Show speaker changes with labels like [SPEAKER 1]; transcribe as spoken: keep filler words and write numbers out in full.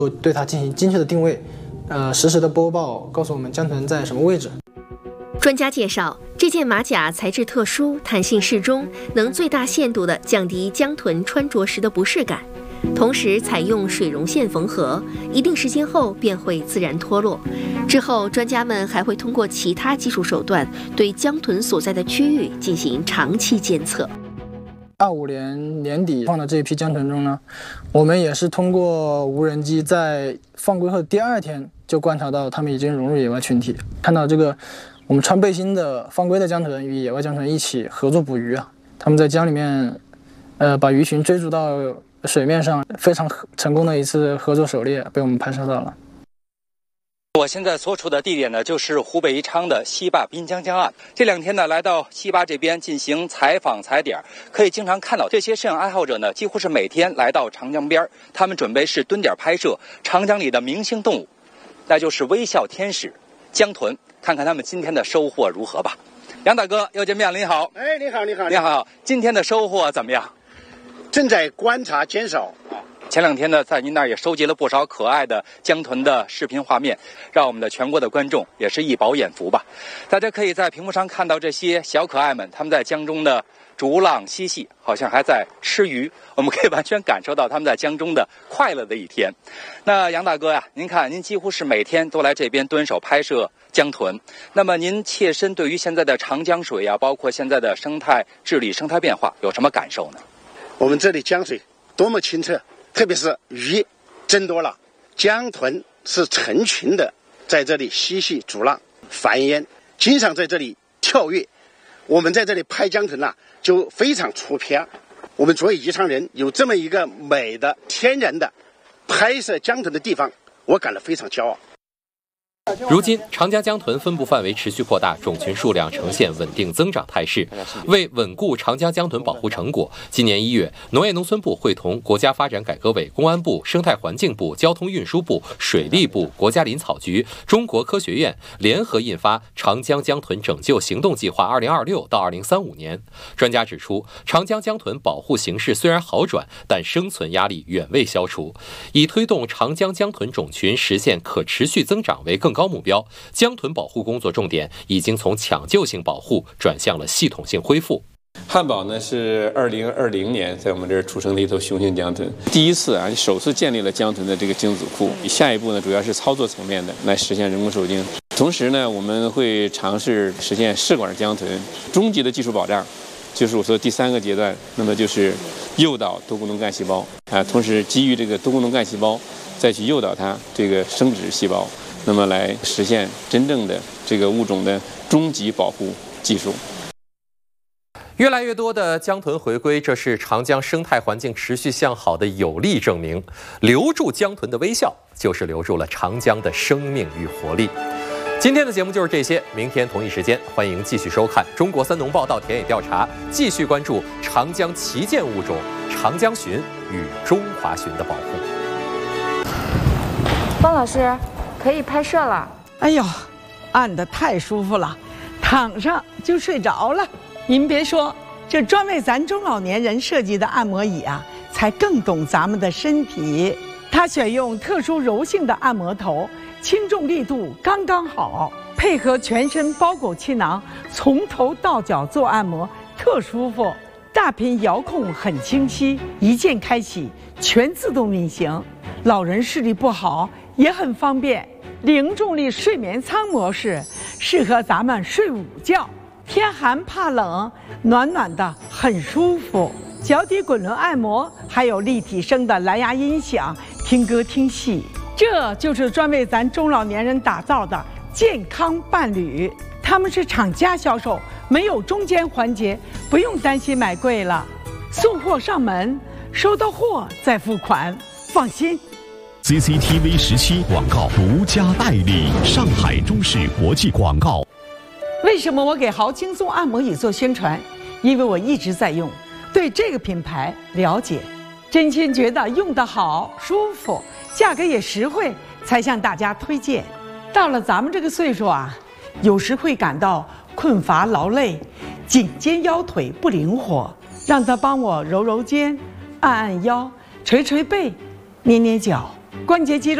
[SPEAKER 1] 对它进行精确的定位，呃，实时的播报，告诉我们江豚在什么位置。
[SPEAKER 2] 专家介绍，这件马甲材质特殊，弹性适中，能最大限度地降低江豚穿着时的不适感。同时采用水绒线缝合，一定时间后便会自然脱落。之后，专家们还会通过其他技术手段对江豚所在的区域进行长期监测。
[SPEAKER 1] 二五年年底放的这一批江豚中呢，我们也是通过无人机在放归后的第二天就观察到它们已经融入野外群体，看到这个我们穿背心的放归的江豚与野外江豚一起合作捕鱼啊，它们在江里面，呃，把鱼群追逐到水面上，非常成功的一次合作狩猎被我们拍摄到了。
[SPEAKER 3] 我现在所处的地点呢，就是湖北宜昌的西坝滨江江岸。这两天呢，来到西坝这边进行采访踩点，可以经常看到这些摄影爱好者呢，几乎是每天来到长江边，他们准备是蹲点拍摄长江里的明星动物，那就是微笑天使江豚，看看他们今天的收获如何吧。杨大哥，又见面了，你好。
[SPEAKER 4] 哎，你好，你好，
[SPEAKER 3] 你好，今天的收获怎么样？
[SPEAKER 4] 正在观察减少啊。
[SPEAKER 3] 前两天呢，在您那儿也收集了不少可爱的江豚的视频画面，让我们的全国的观众也是一饱眼福吧。大家可以在屏幕上看到这些小可爱们，他们在江中的逐浪嬉戏，好像还在吃鱼，我们可以完全感受到他们在江中的快乐的一天。那杨大哥呀，您看，您几乎是每天都来这边蹲守拍摄江豚，那么您切身对于现在的长江水呀，包括现在的生态治理、生态变化有什么感受呢？
[SPEAKER 4] 我们这里江水多么清澈，特别是鱼增多了，江豚是成群的在这里嬉戏逐浪繁衍，经常在这里跳跃。我们在这里拍江豚呐、啊，就非常出片。我们作为宜昌人，有这么一个美的天然的拍摄江豚的地方，我感到非常骄傲。
[SPEAKER 5] 如今，长江江豚分布范围持续扩大，种群数量呈现稳定增长态势。为稳固长江江豚保护成果，今年一月，农业农村部会同国家发展改革委、公安部、生态环境部、交通运输部、水利部、国家林草局、中国科学院联合印发《长江江豚拯救行动计划（二零二六到二零三五年）》。专家指出，长江江豚保护形势虽然好转，但生存压力远未消除。以推动长江江豚种群实现可持续增长为更高目标，江豚保护工作重点已经从抢救性保护转向了系统性恢复。
[SPEAKER 6] 汉堡呢是二零二零年在我们这儿出生的一头雄性江豚，第一次啊首次建立了江豚的这个精子库。下一步呢主要是操作层面的来实现人工受精，同时呢我们会尝试实现试管江豚。终极的技术保障就是我说第三个阶段，那么就是诱导多功能干细胞啊，同时基于这个多功能干细胞再去诱导它这个生殖细胞，那么来实现真正的这个物种的终极保护技术。
[SPEAKER 5] 越来越多的江豚回归，这是长江生态环境持续向好的有力证明。留住江豚的微笑，就是留住了长江的生命与活力。今天的节目就是这些，明天同一时间欢迎继续收看《中国三农报道》田野调查，继续关注长江旗舰物种长江鲟与中华鲟的保护。
[SPEAKER 7] 方老师，可以拍摄了。
[SPEAKER 8] 哎呦，按得太舒服了，躺上就睡着了。您别说，这专为咱中老年人设计的按摩椅啊，才更懂咱们的身体。它选用特殊柔性的按摩头，轻重力度刚刚好，配合全身包裹气囊，从头到脚做按摩，特舒服。大屏遥控很清晰，一键开启，全自动运行。老人视力不好也很方便。零重力睡眠舱模式适合咱们睡午觉，天寒怕冷，暖暖的很舒服。脚底滚轮按摩，还有立体声的蓝牙音响，听歌听戏。这就是专为咱中老年人打造的健康伴侣。他们是厂家销售，没有中间环节，不用担心买贵了。送货上门，收到货再付款，放心。
[SPEAKER 9] C C T V 十七广告独家代理，上海中视国际广告。
[SPEAKER 8] 为什么我给豪轻松按摩椅做宣传？因为我一直在用，对这个品牌了解，真心觉得用得好、舒服，价格也实惠，才向大家推荐。到了咱们这个岁数啊，有时会感到困乏劳累，颈肩腰腿不灵活，让他帮我揉揉肩、按按腰、捶捶背、捏捏脚， 关节肌肉。